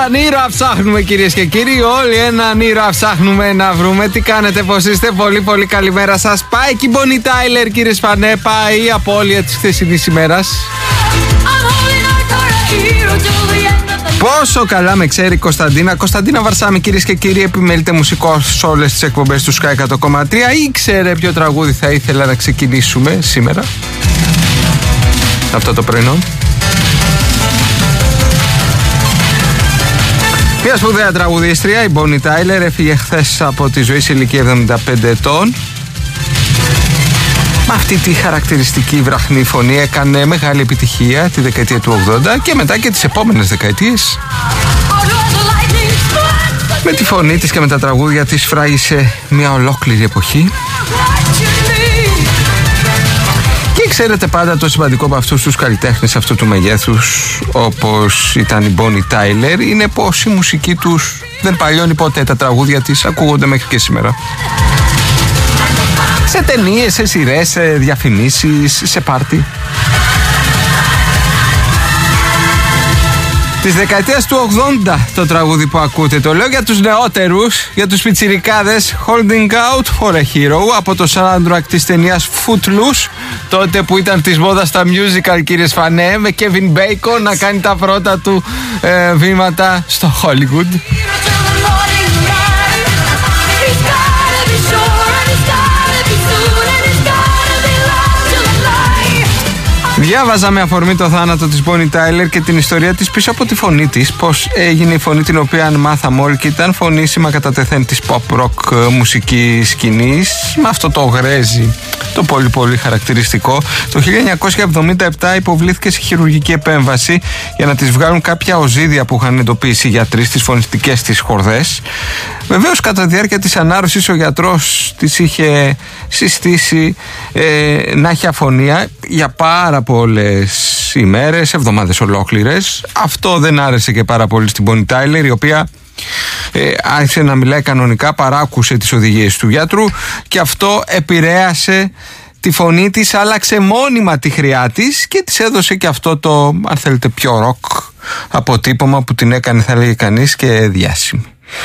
Έναν ήρωα ψάχνουμε, κυρίες και κύριοι. Όλοι έναν ήρωα ψάχνουμε να βρούμε. Τι κάνετε, πως είστε? Πολύ πολύ καλημέρα σας. Πάει και η Bonnie Tyler, κύριε Σπανέ. Πάει η απώλεια της χθεσινής ημέρας. Πόσο καλά με ξέρει η Κωνσταντίνα Βαρσάμι, κυρίες και κύριοι, επιμέλειται μουσικό σε όλες τις εκπομπές του Sky 100,3. Ήξερε ποιο τραγούδι θα ήθελα να ξεκινήσουμε σήμερα, αυτό το πρωινό. Μια σπουδαία τραγουδίστρια, η Bonnie Tyler, έφυγε χθες από τη ζωή σε ηλικία 75 ετών. Με αυτή τη χαρακτηριστική βραχνή φωνή έκανε μεγάλη επιτυχία τη δεκαετία του 80 και μετά και τις επόμενες δεκαετίες. Με τη φωνή της και με τα τραγούδια της φράγησε μια ολόκληρη εποχή. Και ξέρετε πάντα το σημαντικό από αυτούς τους καλλιτέχνες αυτού του μεγέθους, όπως ήταν η Bonnie Tyler, είναι πως η μουσική τους δεν παλιώνει ποτέ. Τα τραγούδια της ακούγονται μέχρι και σήμερα. Σε ταινίες, σε σειρές, σε διαφημίσεις, σε πάρτι. Της δεκαετίας του 80 το τραγούδι που ακούτε. Το λέω για τους νεότερους, για τους πιτσιρικάδες. Holding Out for a Hero, από το soundtrack της ταινίας Footloose, τότε που ήταν της μόδας τα musical, κύριε Σφανέ, με Kevin Bacon να κάνει τα πρώτα του βήματα στο Hollywood. Διάβαζα με αφορμή το θάνατο της Bonnie Tyler και την ιστορία της πίσω από τη φωνή της, πως έγινε η φωνή την οποία μάθαμε όλοι και ήταν φωνήσιμα κατά τεθέν της pop rock μουσική σκηνής, με αυτό το γρέζι, το πολύ πολύ χαρακτηριστικό. Το 1977 υποβλήθηκε σε χειρουργική επέμβαση για να της βγάλουν κάποια οζύδια που είχαν εντοπίσει οι γιατροί στις φωνητικές της χορδές. Βεβαίως κατά τη διάρκεια της ανάρρωσης ο γιατρός της είχε συστήσει να έχει αφωνία για πάρα πολλές ημέρες, εβδομάδες ολόκληρες. Αυτό δεν άρεσε και πάρα πολύ στην Bonnie Tyler, η οποία άρχισε να μιλάει κανονικά, παράκουσε τις οδηγίες του γιατρού και αυτό επηρέασε τη φωνή της, άλλαξε μόνιμα τη χρειά της και της έδωσε και αυτό το, αν θέλετε, πιο ροκ αποτύπωμα που την έκανε, θα λέγει κανείς, και διάσημη.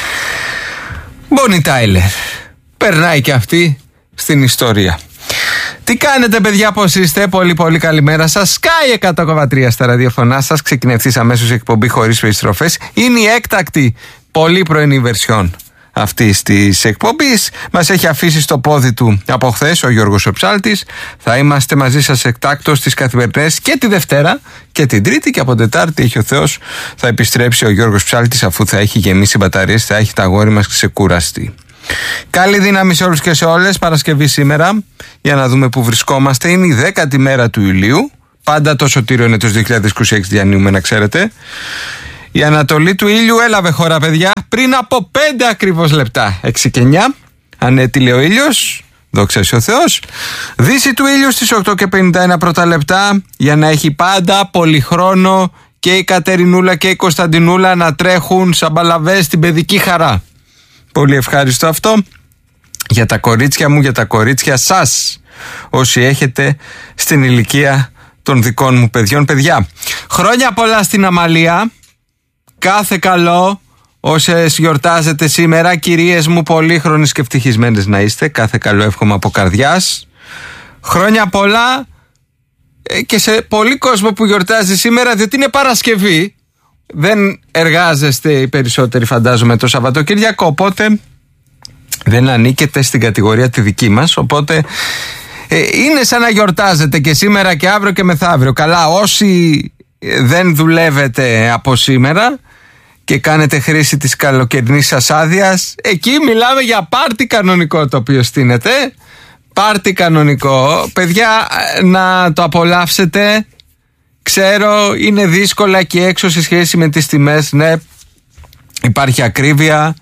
Bonnie Tyler περνάει και αυτή στην ιστορία. Τι κάνετε, παιδιά, πώς είστε? Πολύ πολύ καλημέρα σας. Sky 100,3 στα ραδιοφωνά σας. Ξεκινάει ευθύς αμέσως η εκπομπή χωρίς περιστροφές. Είναι η έκτακτη πολύ πρωινή βερσιόν αυτής της εκπομπής. Μας έχει αφήσει στο πόδι του από χθες ο Γιώργος ο Ψάλτης. Θα είμαστε μαζί σας εκτάκτως τις καθημερινές και τη Δευτέρα και την Τρίτη, και από Τετάρτη, έχει ο Θεός, θα επιστρέψει ο Γιώργος Ψάλτης, αφού θα έχει γεμίσει μπαταρίες, θα έχει τα αγόρι μας ξεκουραστεί. Καλή δύναμη σε όλους και σε όλες. Παρασκευή σήμερα, για να δούμε που βρισκόμαστε. Είναι η 10η μέρα του Ηλίου. Πάντα το σωτήριο είναι το 2026, διανύουμε, να ξέρετε. Η ανατολή του ήλιου έλαβε χώρα, παιδιά, πριν από 5 ακριβώς λεπτά. 6 και 9. Ανέτειλε ο ήλιος. Δόξα σε ο Θεός. Δύση του ήλιου στις 8 και 51 πρώτα λεπτά, για να έχει πάντα πολυχρόνο και η Κατερινούλα και η Κωνσταντινούλα να τρέχουν σαν μπαλαβές στην παιδική χαρά. Πολύ ευχάριστο αυτό για τα κορίτσια μου, για τα κορίτσια σας, όσοι έχετε στην ηλικία των δικών μου παιδιών. Παιδιά, χρόνια πολλά στην Αμαλία. Κάθε καλό όσες γιορτάζετε σήμερα. Κυρίες μου, πολύχρονες και ευτυχισμένες να είστε. Κάθε καλό εύχομαι από καρδιάς. Χρόνια πολλά και σε πολύ κόσμο που γιορτάζει σήμερα, διότι είναι Παρασκευή. Δεν εργάζεστε οι περισσότεροι, φαντάζομαι, το Σαββατοκύριακο, οπότε δεν ανήκετε στην κατηγορία τη δική μας, οπότε είναι σαν να γιορτάζετε και σήμερα και αύριο και μεθαύριο. Καλά, όσοι δεν δουλεύετε από σήμερα και κάνετε χρήση της καλοκαιρινής σας άδειας, εκεί μιλάμε για πάρτι κανονικό το οποίο στείνεται. Πάρτι κανονικό. Παιδιά, να το απολαύσετε. Ξέρω, είναι δύσκολα και έξω σε σχέση με τις τιμές. Ναι, υπάρχει ακρίβεια.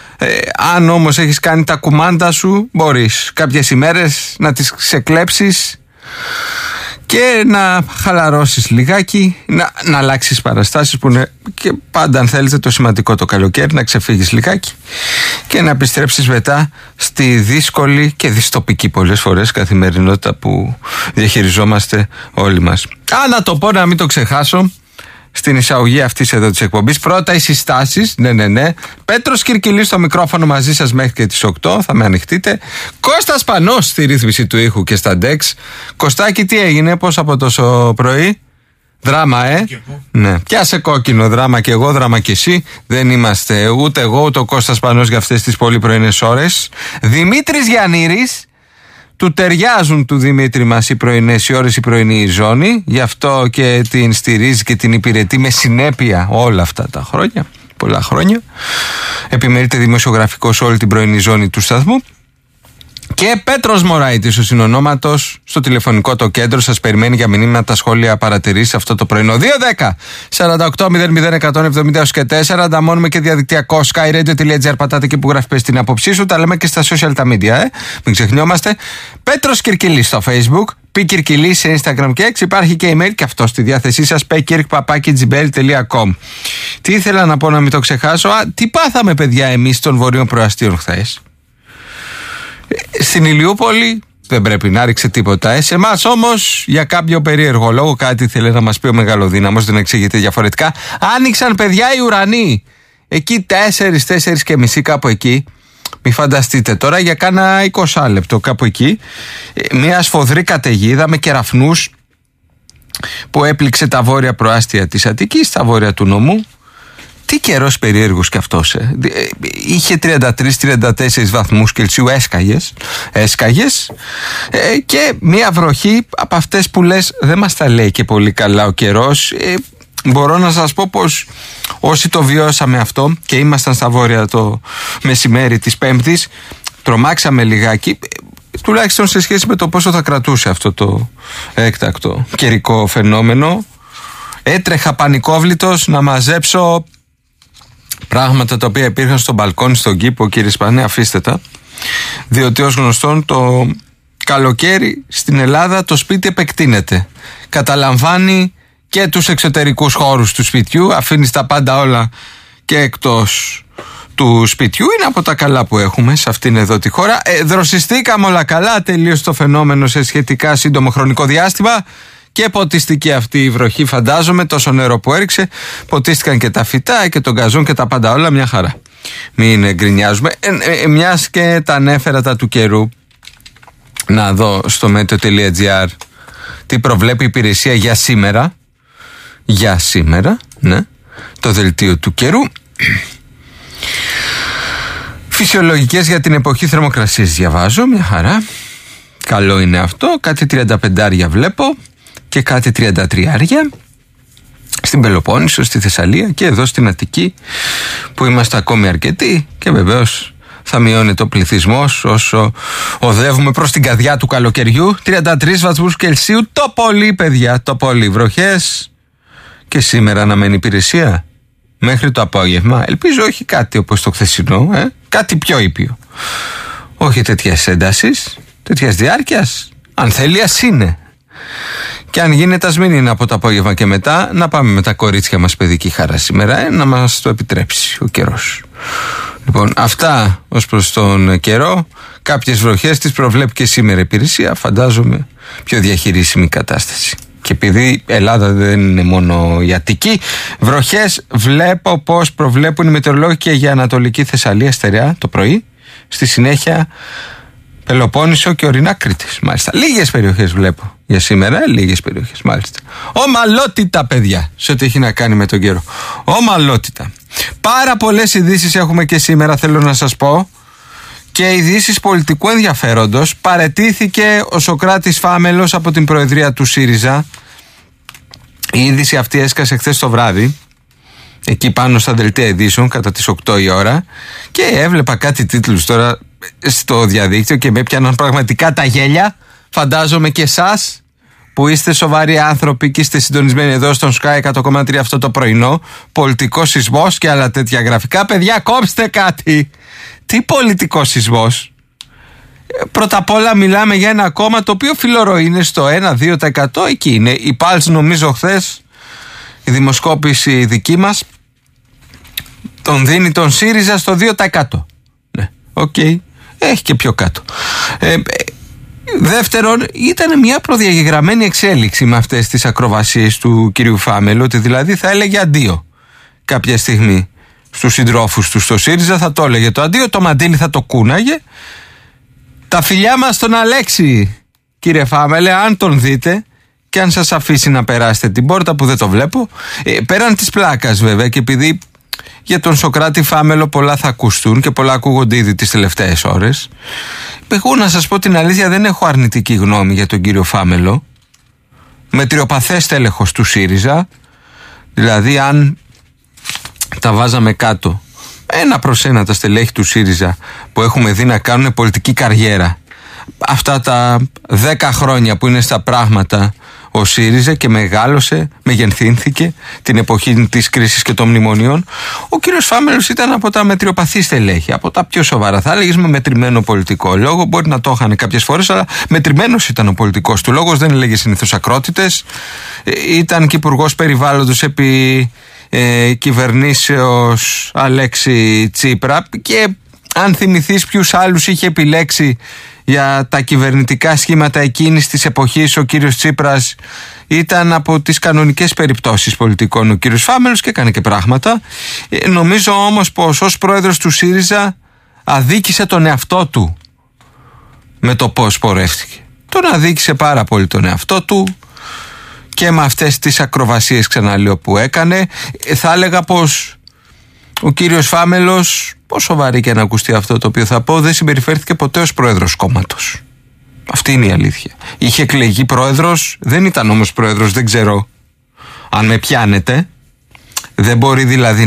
Αν όμως έχεις κάνει τα κουμάντα σου, μπορείς κάποιες ημέρες να τις ξεκλέψεις και να χαλαρώσεις λιγάκι, να αλλάξεις παραστάσεις, που είναι και πάντα, αν θέλετε, το σημαντικό το καλοκαίρι, να ξεφύγεις λιγάκι και να επιστρέψεις μετά στη δύσκολη και δυστοπική πολλές φορές καθημερινότητα που διαχειριζόμαστε όλοι μας. Να το πω, να μην το ξεχάσω, στην εισαγωγή αυτής εδώ της εκπομπής. Πρώτα οι συστάσεις. Ναι. Πέτρος Κυρκυλής στο μικρόφωνο μαζί σας μέχρι και τις 8. Θα με ανοιχτείτε. Κώστας Πανός στη ρύθμιση του ήχου και στα DEX. Κωστάκη, τι έγινε, πώς από τόσο πρωί? Δράμα, Ναι, πιάσε κόκκινο, δράμα και εγώ, δράμα και εσύ. Δεν είμαστε ούτε εγώ ούτε ο Κώστας Πανός για αυτές τις πολύ πρωινές ώρες. Δημήτρης Γιαννήρης. Του ταιριάζουν του Δημήτρη μας οι πρωινές οι ώρες, η πρωινή ζώνη. Γι' αυτό και την στηρίζει και την υπηρετεί με συνέπεια όλα αυτά τα χρόνια. Πολλά χρόνια. Επιμερείται δημοσιογραφικός όλη την πρωινή ζώνη του σταθμού. Και Πέτρος Μωράητης, ο συνονόματος, στο τηλεφωνικό το κέντρο σας περιμένει για μηνύματα, σχόλια, παρατηρήσεις αυτό το πρωινό. 2-10-48-00-170 και 4. Ανταμώνουμε και διαδικτυακό skyradio.gr. Πατάτε και που γράφει πες την άποψή σου. Τα λέμε και στα social τα media, μην ξεχνιόμαστε. Πέτρος Κυρκυλής στο Facebook. Πικυρκυλής σε Instagram και X. Υπάρχει και email και αυτό στη διάθεσή σας. pekirk@gmail.com. Τι ήθελα να πω να μην το ξεχάσω. Τι πάθαμε, παιδιά, εμείς των Βορείων Προαστίων χθες? Στην Ηλιούπολη δεν πρέπει να ρίξει τίποτα. Σε εμάς όμως, για κάποιο περίεργο λόγο, κάτι θέλει να μας πει ο μεγαλοδύναμος, δεν εξηγείται διαφορετικά. Άνοιξαν, παιδιά, οι ουρανοί. Εκεί 4 και μισή, κάπου εκεί. Μη φανταστείτε τώρα, για κάνα 20 λεπτό, κάπου εκεί. Μια σφοδρή καταιγίδα με κεραφνούς που έπληξε τα βόρεια προάστια της Αττικής, τα βόρεια του νομού. Τι καιρός περίεργος κι αυτός. Είχε 33-34 βαθμούς Κελσίου, έσκαγες και μια βροχή από αυτές που λες δεν μας τα λέει και πολύ καλά ο καιρός. Μπορώ να σας πω πως όσοι το βιώσαμε αυτό και ήμασταν στα βόρεια το μεσημέρι της Πέμπτης, τρομάξαμε λιγάκι, τουλάχιστον σε σχέση με το πόσο θα κρατούσε αυτό το έκτακτο καιρικό φαινόμενο. Έτρεχα πανικόβλητος να μαζέψω πράγματα τα οποία υπήρχαν στο μπαλκόνι, στον κήπο, κύριε Σπανέ, αφήστε τα. Διότι ως γνωστόν το καλοκαίρι στην Ελλάδα το σπίτι επεκτείνεται. Καταλαμβάνει και τους εξωτερικούς χώρους του σπιτιού, αφήνει τα πάντα όλα και εκτός του σπιτιού. Είναι από τα καλά που έχουμε σε αυτήν εδώ τη χώρα. Δροσιστήκαμε όλα καλά, τελείωσε το φαινόμενο σε σχετικά σύντομο χρονικό διάστημα. Και ποτιστική αυτή η βροχή, φαντάζομαι, τόσο νερό που έριξε. Ποτίστηκαν και τα φυτά και τον γκαζόν και τα πάντα όλα, μια χαρά. Μην γκρινιάζουμε. Μιας και τα ανέφερα τα του καιρού, να δω στο meteo.gr τι προβλέπει η υπηρεσία για σήμερα. Για σήμερα, ναι. Το δελτίο του καιρού. Φυσιολογικές για την εποχή θερμοκρασίας διαβάζω, μια χαρά. Καλό είναι αυτό. Κάτι 35 βλέπω. Και κάτι 33 στην Πελοπόννησο, στη Θεσσαλία και εδώ στην Αττική που είμαστε ακόμη αρκετοί και βεβαίως θα μειώνεται ο πληθυσμός όσο οδεύουμε προς την καρδιά του καλοκαιριού. 33 βαθμούς Κελσίου το πολύ, παιδιά, το πολύ. Βροχές και σήμερα αναμένει υπηρεσία μέχρι το απόγευμα. Ελπίζω όχι κάτι όπως το χθεσινό, κάτι πιο ήπιο. Όχι τέτοιας έντασης, τέτοιας διάρκειας. Αν θέλει ας είναι. Και αν γίνεται, ας μην είναι από το απόγευμα και μετά, να πάμε με τα κορίτσια μας παιδική χαρά σήμερα, να μας το επιτρέψει ο καιρός. Λοιπόν, αυτά ως προς τον καιρό. Κάποιες βροχές τις προβλέπει και σήμερα η υπηρεσία, φαντάζομαι πιο διαχειρίσιμη κατάσταση. Και επειδή η Ελλάδα δεν είναι μόνο η Αττική, βροχές βλέπω πως προβλέπουν οι μετεωρολόγοι και για Ανατολική Θεσσαλία στερεά το πρωί, στη συνέχεια Πελοπόννησο και ορεινά Κρήτης, μάλιστα. Λίγες περιοχές βλέπω για σήμερα, λίγες περιοχές, μάλιστα. Ομαλότητα, παιδιά, σε ό,τι έχει να κάνει με τον καιρό. Ομαλότητα. Πάρα πολλές ειδήσεις έχουμε και σήμερα, θέλω να σας πω. Και ειδήσεις πολιτικού ενδιαφέροντος. Παραιτήθηκε ο Σωκράτης Φάμελος από την Προεδρία του ΣΥΡΙΖΑ. Η είδηση αυτή έσκασε χθες το βράδυ, εκεί πάνω στα δελτία ειδήσεων, κατά τις 8 η ώρα. Και έβλεπα κάτι τίτλους τώρα στο διαδίκτυο και με έπιαναν πραγματικά τα γέλια. Φαντάζομαι και εσάς που είστε σοβαροί άνθρωποι και είστε συντονισμένοι εδώ στον Sky 100,3 αυτό το πρωινό. Πολιτικός σεισμός και άλλα τέτοια γραφικά. Παιδιά, κόψτε κάτι. Τι πολιτικός σεισμός? Πρώτα απ' όλα μιλάμε για ένα κόμμα το οποίο φιλορροεί, είναι στο 1-2%. Εκεί είναι. Η Πάλς, νομίζω χθες, η δημοσκόπηση δική μας, τον δίνει τον ΣΥΡΙΖΑ στο 2%. Ναι, οκ. Έχει και πιο κάτω. Δεύτερον, ήταν μια προδιαγεγραμμένη εξέλιξη με αυτές τις ακροβασίες του κυρίου Φάμελου, ότι δηλαδή θα έλεγε αντίο κάποια στιγμή στους συντρόφους του στο ΣΥΡΙΖΑ, θα το έλεγε το αντίο, το μαντίλι θα το κούναγε. Τα φιλιά μας στον Αλέξη, κύριε Φάμελε, αν τον δείτε και αν σας αφήσει να περάσετε την πόρτα, που δεν το βλέπω, πέραν της πλάκας βέβαια, και επειδή για τον Σωκράτη Φάμελο πολλά θα ακουστούν και πολλά ακούγονται ήδη τις τελευταίες ώρες, εγώ να σας πω την αλήθεια, δεν έχω αρνητική γνώμη για τον κύριο Φάμελο. Μετριοπαθές τέλεχος του ΣΥΡΙΖΑ, δηλαδή αν τα βάζαμε κάτω ένα προς ένα τα στελέχη του ΣΥΡΙΖΑ που έχουμε δει να κάνουν πολιτική καριέρα αυτά τα 10 χρόνια που είναι στα πράγματα ο ΣΥΡΙΖΑ και μεγάλωσε, μεγενθύνθηκε την εποχή της κρίσης και των μνημονίων, ο κύριος Φάμελος ήταν από τα μετριοπαθή στελέχη, από τα πιο σοβαρά, θα έλεγες, με μετρημένο πολιτικό λόγο. Μπορεί να το είχαν κάποιες φορές, αλλά μετρημένος ήταν ο πολιτικός του λόγος, δεν έλεγε συνήθως ακρότητες. Ήταν και υπουργός περιβάλλοντος επί κυβερνήσεως Αλέξη Τσίπρα, και αν θυμηθείς ποιους άλλους είχε επιλέξει για τα κυβερνητικά σχήματα εκείνης της εποχής ο κύριος Τσίπρας, ήταν από τις κανονικές περιπτώσεις πολιτικών ο κύριος Φάμελος και έκανε και πράγματα. Νομίζω όμως πως ως πρόεδρος του ΣΥΡΙΖΑ αδίκησε τον εαυτό του με το πώς πορεύτηκε. Τον αδίκησε πάρα πολύ τον εαυτό του και με αυτές τις ακροβασίες, ξαναλέω, που έκανε. Θα έλεγα πως ο κύριος Φάμελος, πόσο βαρύ και να ακουστεί αυτό το οποίο θα πω, δεν συμπεριφέρθηκε ποτέ ως πρόεδρος κόμματος. Αυτή είναι η αλήθεια. Είχε εκλεγεί πρόεδρος, δεν ήταν όμως πρόεδρος, δεν ξέρω αν με πιάνετε. Δεν μπορεί δηλαδή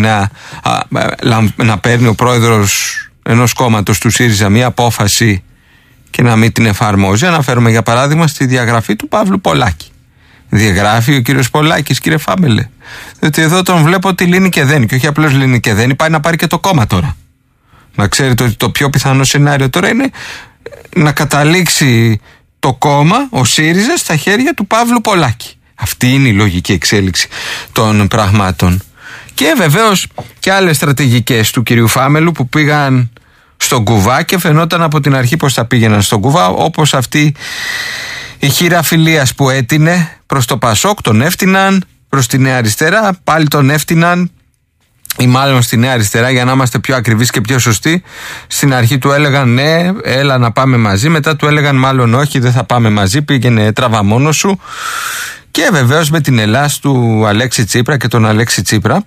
να παίρνει ο πρόεδρος ενός κόμματος του ΣΥΡΙΖΑ μια απόφαση και να μην την εφαρμόζει. Αναφέρομαι για παράδειγμα στη διαγραφή του Παύλου Πολάκη. Διαγράφει ο κύριος Πολάκης, κύριε Φάμελε? Διότι εδώ τον βλέπω ότι λύνει και δένει, και όχι απλώς λύνει και δένει, πάει να πάρει και το κόμμα τώρα. Να ξέρετε ότι το πιο πιθανό σενάριο τώρα είναι να καταλήξει το κόμμα, ο ΣΥΡΙΖΑ, στα χέρια του Παύλου Πολάκη. Αυτή είναι η λογική εξέλιξη των πραγμάτων. Και βεβαίως και άλλες στρατηγικές του κυρίου Φάμελου που πήγαν στον κουβά και φαινόταν από την αρχή πως θα πήγαιναν στον κουβά, όπως αυτή η χείρα φιλίας που έτεινε προς το Πασόκ, τον έφτυναν, προς τη Νέα Αριστερά πάλι τον έφτυναν, ή μάλλον στη Νέα Αριστερά, για να είμαστε πιο ακριβείς και πιο σωστοί. Στην αρχή του έλεγαν ναι, έλα να πάμε μαζί, μετά του έλεγαν μάλλον όχι, δεν θα πάμε μαζί, πήγαινε τραβά μόνος σου. Και βεβαίως με την Ελλάς του Αλέξη Τσίπρα και τον Αλέξη Τσίπρα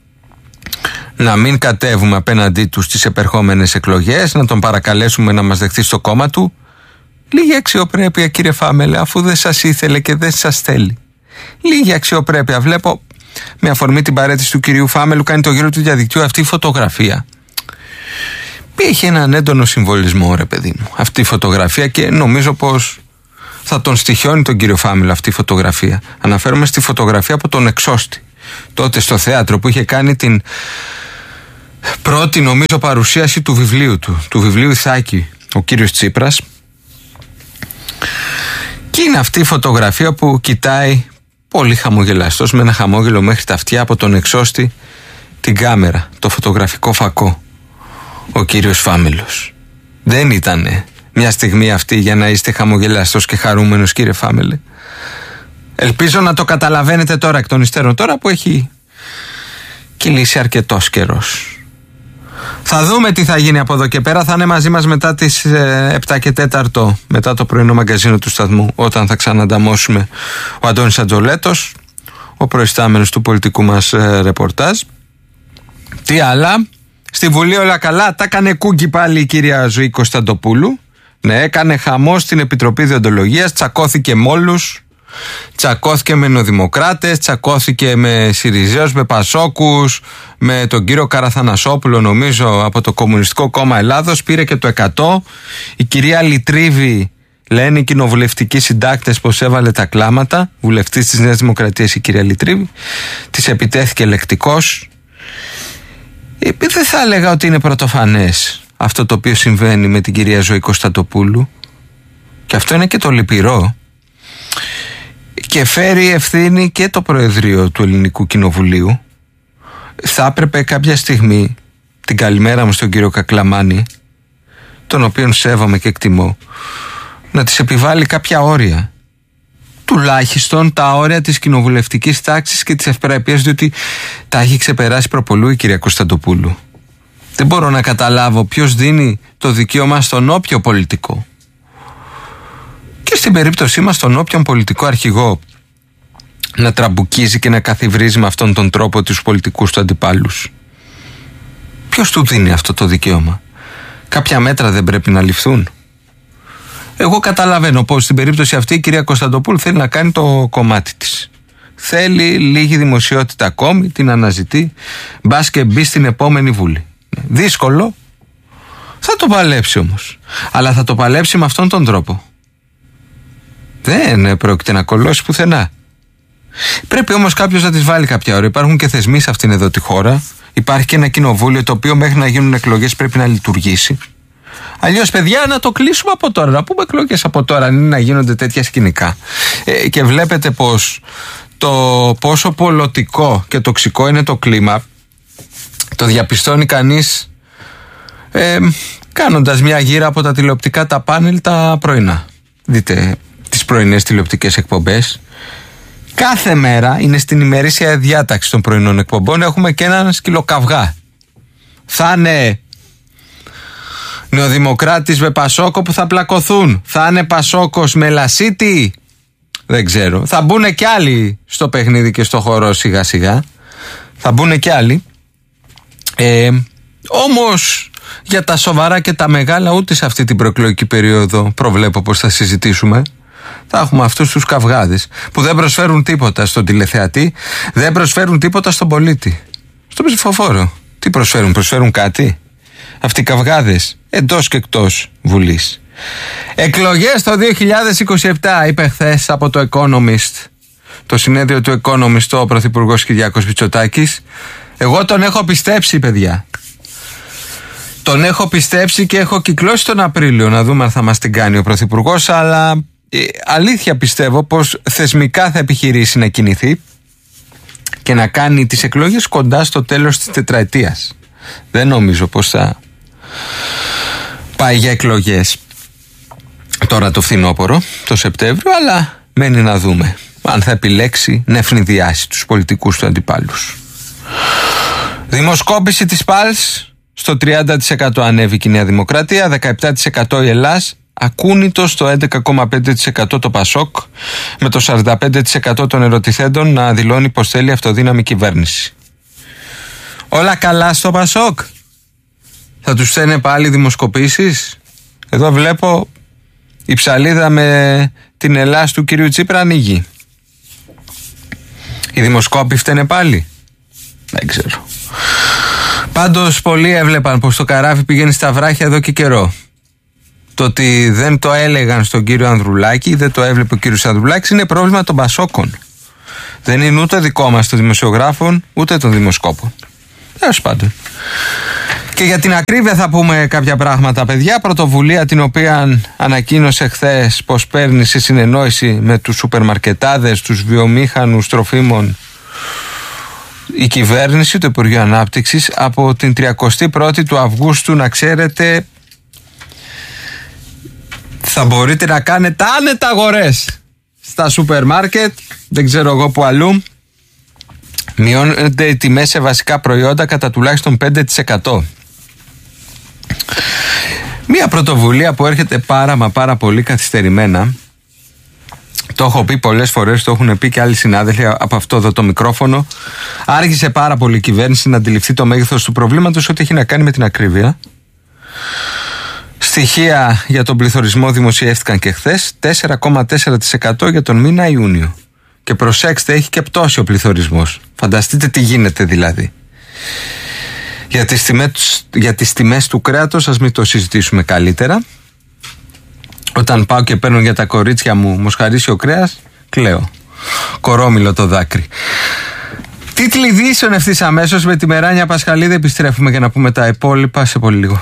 να μην κατέβουμε απέναντί του στις επερχόμενες εκλογές, να τον παρακαλέσουμε να μας δεχτεί στο κόμμα του. Λίγη αξιοπρέπεια, κύριε Φάμελε, αφού δεν σας ήθελε και δεν σας θέλει. Λίγη αξιοπρέπεια. Βλέπω με αφορμή την παρέτηση του κυρίου Φάμελου, κάνει το γύρο του διαδικτύου αυτή η φωτογραφία. Είχε έναν έντονο συμβολισμό, ρε παιδί μου, αυτή η φωτογραφία, και νομίζω πως θα τον στοιχιώνει τον κύριο Φάμελο αυτή η φωτογραφία. Αναφέρομαι στη φωτογραφία από τον Εξώστη, τότε στο θέατρο, που είχε κάνει την πρώτη, νομίζω, παρουσίαση του βιβλίου του βιβλίου Ιθάκη, ο κύριος Τσίπρας. Και είναι αυτή η φωτογραφία που κοιτάει πολύ χαμογελαστός, με ένα χαμόγελο μέχρι τα αυτιά, από τον Εξώστη την κάμερα, το φωτογραφικό φακό, ο κύριος Φάμελος. Δεν ήτανε μια στιγμή αυτή για να είστε χαμογελαστός και χαρούμενος, κύριε Φάμελε? Ελπίζω να το καταλαβαίνετε τώρα εκ των υστέρων, τώρα που έχει κυλήσει αρκετός καιρός. Θα δούμε τι θα γίνει από εδώ και πέρα. Θα είναι μαζί μας μετά τις 7 και 4, μετά το πρωινό μαγκαζίνο του σταθμού, όταν θα ξανανταμώσουμε ο Αντώνης Ατζολέτος, ο προϊστάμενος του πολιτικού μας ρεπορτάζ. Τι άλλα? Στη Βουλή όλα καλά. Τα έκανε κούκι πάλι η κυρία Ζωή Κωνσταντοπούλου. Ναι, έκανε χαμό στην Επιτροπή Διοντολογίας, τσακώθηκε με όλους. Τσακώθηκε με νεοδημοκράτες, τσακώθηκε με Συριζέους, με Πασόκους, με τον κύριο Καραθανασόπουλο, νομίζω, από το Κομμουνιστικό Κόμμα Ελλάδος. Πήρε και το 100. Η κυρία Λιτρίβη, λένε οι κοινοβουλευτικοί συντάκτες, πως έβαλε τα κλάματα. Βουλευτής της Νέας Δημοκρατίας η κυρία Λιτρίβη. Της επιτέθηκε λεκτικός. Δεν θα έλεγα ότι είναι πρωτοφανές αυτό το οποίο συμβαίνει με την κυρία Ζωή Κωνσταντοπούλου. Και αυτό είναι και το λυπηρό. Και φέρει ευθύνη και το Προεδρείο του Ελληνικού Κοινοβουλίου. Θα έπρεπε κάποια στιγμή, την καλημέρα μου στον κύριο Κακλαμάνη, τον οποίον σέβομαι και εκτιμώ, να της επιβάλλει κάποια όρια. Τουλάχιστον τα όρια της κοινοβουλευτικής τάξης και της ευπρέπειας, διότι τα έχει ξεπεράσει προπολού η κυρία Κωνσταντοπούλου. Δεν μπορώ να καταλάβω ποιος δίνει το δικαίωμα στον όποιο πολιτικό, και στην περίπτωσή μας τον όποιον πολιτικό αρχηγό, να τραμπουκίζει και να καθιβρίζει με αυτόν τον τρόπο τους πολιτικούς του αντιπάλους. Ποιος του δίνει αυτό το δικαίωμα? Κάποια μέτρα δεν πρέπει να ληφθούν? Εγώ καταλαβαίνω πως στην περίπτωση αυτή η κυρία Κωνσταντοπούλου θέλει να κάνει το κομμάτι της. Θέλει λίγη δημοσιότητα ακόμη, την αναζητεί, μπας και μπει στην επόμενη Βουλή. Δύσκολο, θα το παλέψει όμως. Αλλά θα το παλέψει με αυτόν τον τρόπο. Δεν πρόκειται να κολλώσει πουθενά. Πρέπει όμως κάποιος να της βάλει κάποια ώρα. Υπάρχουν και θεσμοί σε αυτήν εδώ τη χώρα. Υπάρχει και ένα κοινοβούλιο το οποίο μέχρι να γίνουν εκλογές πρέπει να λειτουργήσει. Αλλιώς, παιδιά, να το κλείσουμε από τώρα. Να πούμε εκλογές από τώρα, αν είναι να γίνονται τέτοια σκηνικά. Και βλέπετε πως το πόσο πολιτικό και τοξικό είναι το κλίμα το διαπιστώνει κανείς κάνοντας μια γύρα από τα τηλεοπτικά τα πάνελ τα πρωινά. Δείτε τις πρωινές τηλεοπτικές εκπομπές. Κάθε μέρα είναι στην ημερήσια διάταξη των πρωινών εκπομπών. Έχουμε και έναν σκυλοκαυγά. Θα είναι Νεοδημοκράτης με Πασόκο που θα πλακωθούν. Θα είναι Πασόκος με Λασίτη. Δεν ξέρω. Θα μπουν και άλλοι στο παιχνίδι και στο χώρο σιγά σιγά. Θα μπουν και άλλοι. Όμως για τα σοβαρά και τα μεγάλα ούτε σε αυτή την προεκλογική περίοδο προβλέπω πως θα συζητήσουμε. Θα έχουμε αυτούς τους καυγάδες που δεν προσφέρουν τίποτα στον τηλεθεατή, δεν προσφέρουν τίποτα στον πολίτη. Στον ψηφοφόρο. Τι προσφέρουν? Προσφέρουν κάτι? Αυτοί οι καυγάδες εντός και εκτός Βουλής. Εκλογές το 2027, είπε χθες από το Economist, το συνέδριο του Economist, ο Πρωθυπουργός Κυριάκος Μητσοτάκης. Εγώ τον έχω πιστέψει, παιδιά. Τον έχω πιστέψει και έχω κυκλώσει τον Απρίλιο να δούμε αν θα μας την κάνει ο Πρωθυπουργός, αλλά αλήθεια πιστεύω πως θεσμικά θα επιχειρήσει να κινηθεί και να κάνει τις εκλογές κοντά στο τέλος της τετραετίας. Δεν νομίζω πως θα πάει για εκλογές τώρα το φθινόπωρο, το Σεπτέμβριο, αλλά μένει να δούμε αν θα επιλέξει να ευνηδιάσει τους πολιτικούς του αντιπάλους. Δημοσκόπηση της ΠΑΛΣ, στο 30% ανέβηκε η Νέα Δημοκρατία, 17% η Ελλάς, ακούνητο στο 11,5% το Πασόκ, με το 45% των ερωτηθέντων να δηλώνει πως θέλει αυτοδύναμη κυβέρνηση. Όλα καλά στο Πασόκ? Θα τους φταίνε πάλι δημοσκοπήσεις? Εδώ βλέπω η ψαλίδα με την Ελλάς του κυρίου Τσίπρα ανοίγει. Οι δημοσκόποι φταίνε πάλι? Δεν ξέρω. Πάντως πολλοί έβλεπαν πως το καράβι πηγαίνει στα βράχια εδώ και καιρό. Το ότι δεν το έλεγαν στον κύριο Ανδρουλάκη, δεν το έβλεπε ο κύριος Ανδρουλάκης, είναι πρόβλημα των Πασόκων. Δεν είναι ούτε δικό μας των δημοσιογράφων, ούτε των δημοσκόπων. Τέλος πάντων. Και για την ακρίβεια θα πούμε κάποια πράγματα, παιδιά. Πρωτοβουλία την οποία ανακοίνωσε χθες πως παίρνει σε συνεννόηση με τους σούπερμαρκετάδες, τους βιομήχανους τροφίμων, η κυβέρνηση, το Υπουργείο Ανάπτυξης, από την 31η του Αυγούστου, να ξέρετε, θα μπορείτε να κάνετε άνετα αγορές στα σούπερ μάρκετ, δεν ξέρω εγώ που αλλού. Μειώνονται οι τιμές σε βασικά προϊόντα κατά τουλάχιστον 5%. Μία πρωτοβουλία που έρχεται πάρα πολύ καθυστερημένα. Το έχω πει πολλές φορές, το έχουν πει και άλλοι συνάδελφοι από αυτό εδώ το μικρόφωνο. Άργησε πάρα πολύ η κυβέρνηση να αντιληφθεί το μέγεθος του προβλήματος, ό,τι έχει να κάνει με την ακρίβεια. Στοιχεία για τον πληθωρισμό δημοσιεύτηκαν και χθες, 4,4% για τον μήνα Ιούνιο. Και προσέξτε, έχει και πτώσει ο πληθωρισμός. Φανταστείτε τι γίνεται δηλαδή. Για τις τιμές του κρέατος, ας μην το συζητήσουμε καλύτερα. Όταν πάω και παίρνω για τα κορίτσια μου μοσχαρίσιο κρέας, κλαίω. Κορόμιλο το δάκρυ. Τίτλοι ειδήσεων ευθύς αμέσως με τη Μεράνια Πασχαλίδη. Επιστρέφουμε για να πούμε τα υπόλοιπα σε πολύ λίγο.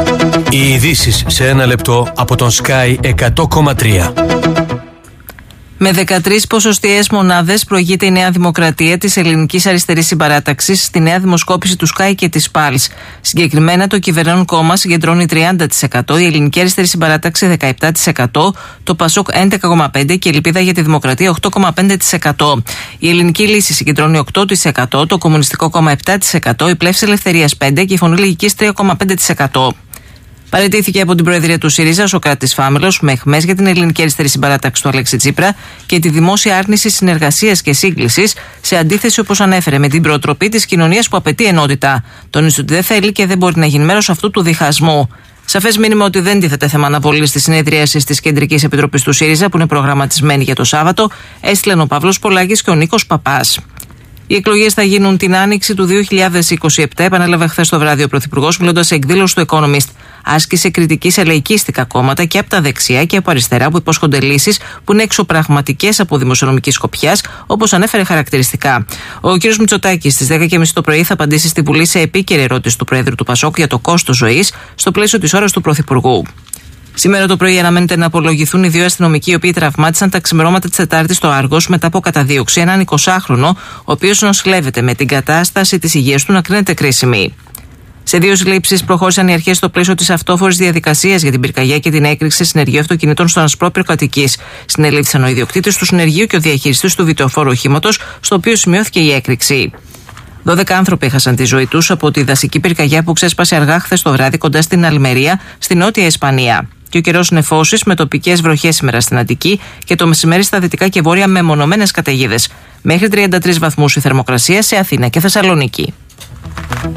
Οι ειδήσεις σε ένα λεπτό από τον Sky 100,3. Με 13 ποσοστιαίες μονάδες προηγείται η Νέα Δημοκρατία της Ελληνικής Αριστερής Συμπαράταξης στη νέα δημοσκόπηση του Sky και της Pulse. Συγκεκριμένα, το κυβερνών κόμμα συγκεντρώνει 30%, η Ελληνική Αριστερή Συμπαράταξη 17%, το Πασόκ 11,5% και η Ελπίδα για τη Δημοκρατία 8,5%. Η Ελληνική Λύση συγκεντρώνει 8%, το Κομμουνιστικό Κόμμα 7%, η Πλεύση Ελευθερίας 5% και η Φωνή Λογικής 3,5%. Παραιτήθηκε από την Προεδρία του ΣΥΡΙΖΑ ο Σωκράτης Φάμελος με αιχμές για την Ελληνική Αριστερή Συμπαράταξη του Αλέξη Τσίπρα και τη δημόσια άρνηση συνεργασίας και σύγκλησης, σε αντίθεση, όπως ανέφερε, με την προοτροπή της κοινωνίας που απαιτεί ενότητα. Τόνισε ότι δεν θέλει και δεν μπορεί να γίνει μέρος αυτού του διχασμού. Σαφές μήνυμα ότι δεν τίθεται θέμα αναβολής της συνεδρίασης της Κεντρικής Επιτροπής του ΣΥΡΙΖΑ, που είναι προγραμματισμένη για το Σάββατο, έστειλαν ο Παύλος Πολάκης και ο Νίκος Παπάς. Οι εκλογές θα γίνουν την άνοιξη του 2027, επανέλαβε χθες το βράδυ ο Πρωθυπουργός, μιλώντας σε εκδήλωση του Economist. Άσκησε κριτική σε λαϊκίστικα κόμματα και από τα δεξιά και από αριστερά που υπόσχονται λύσεις που είναι εξωπραγματικές από δημοσιονομική σκοπιάς, όπως ανέφερε χαρακτηριστικά. Ο κ. Μητσοτάκης στις 10:30 το πρωί θα απαντήσει στη Βουλή σε επίκαιρη ερώτηση του Προέδρου του Πασόκ για το κόστος ζωής στο πλαίσιο της ώρας του Πρωθυπουργού. Σήμερα το πρωί αναμένεται να απολογηθούν οι δύο αστυνομικοί οι οποίοι τραυμάτισαν τα ξημερώματα της Τετάρτης στο Άργος μετά από καταδίωξη έναν 20χρονο, ο οποίος νοσηλεύεται με την κατάσταση της υγείας του να κρίνεται κρίσιμη. Σε δύο συλλήψεις προχώρησαν οι αρχές στο πλαίσιο της αυτόφορης διαδικασίας για την πυρκαγιά και την έκρηξη συνεργείου αυτοκινήτων στον Ασπρόπυργο Αττικής. Συνελήφθησαν ο ιδιοκτήτης του συνεργείου και ο διαχειριστής του βιτεοφόρου οχήματος, στο οποίο σημειώθηκε η έκρηξη. 12 άνθρωποι έχασαν τη ζωή τους από τη δασική πυρκαγιά που ξέσπασε αργά χθες το βράδυ κοντά στην Αλμερία, στη Νότια Ισπανία. Και ο καιρός νεφώσεις με τοπικές βροχές σήμερα στην Αττική και το μεσημέρι στα δυτικά και βόρεια με μονομένες καταιγίδες. Μέχρι 33 βαθμούς η θερμοκρασία σε Αθήνα και Θεσσαλονίκη.